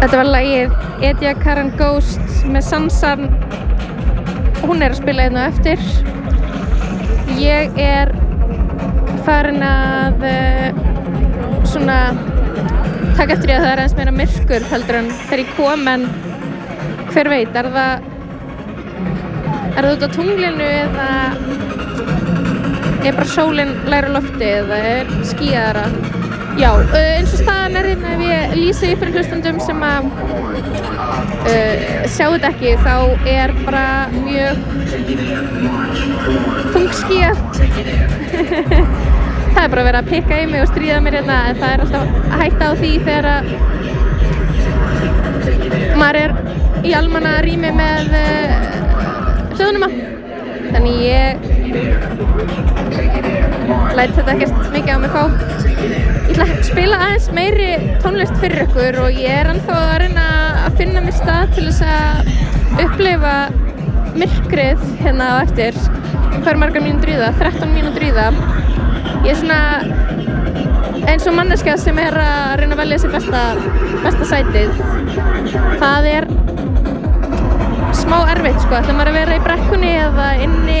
Þetta var lagið Edja Karen Ghost með Sansan. Hún að spila hérna eftir. Ég farin að svona taka eftir því að það aðeins meira myrkur heldur en þegar ég kom, en hver veit, er það út á tunglinu eða bara sólin lægra á lofti eða skýjaðara? Já, eins og staðan hérna ef ég lýsi fyrir hlustendum sem að sjá þetta ekki, þá bara mjög þungskýjað. Það bara verið að pikka í mig og stríða mér hérna, en það alltaf hætta á því þegar að maður í almannarými með hljóðnema. Þannig ég læt þetta ekkert mikið á mig fá. Ég ætla að spila aðeins meiri tónlist fyrir ykkur og ég ennþá að reyna að finna mér stað til þess að upplifa myrkrið hérna á eftir. Hvað margar mínútur í það? 13 mínútur í það. Ég svona eins og manneskja sem að reyna að velja sér besta sætið. Það smá erfitt sko, ætla maður að vera í brekkunni eða inni.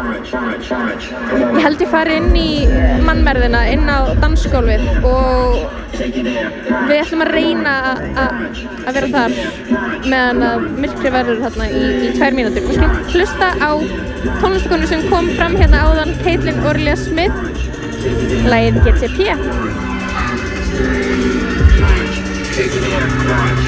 Ég held ég fari inn í mannmerðina, inn á dansgólfið og við ætlum að reyna að vera þar meðan að myrkrið verður þarna í 2 mínútur. Við skulum hlusta á tónlistakonu sem kom fram hérna áðan, Caitlin Orlia Smith, lagið GTP.